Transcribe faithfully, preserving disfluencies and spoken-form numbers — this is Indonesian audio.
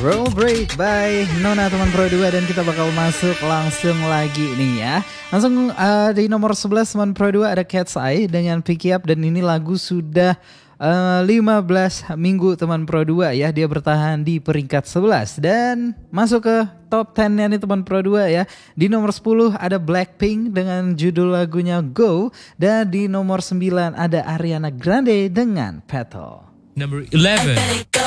Roll Break by Nona teman Pro dua dan kita bakal masuk langsung lagi nih ya. Langsung uh, di nomor sebelas teman Pro dua ada Cat's Eye dengan Pick Up dan ini lagu sudah uh, lima belas minggu teman Pro dua ya. Dia bertahan di peringkat sebelas dan masuk ke top sepuluh-nya nih teman Pro dua ya. Di nomor sepuluh ada Blackpink dengan judul lagunya Go dan di nomor sembilan ada Ariana Grande dengan Petal. Number eleven.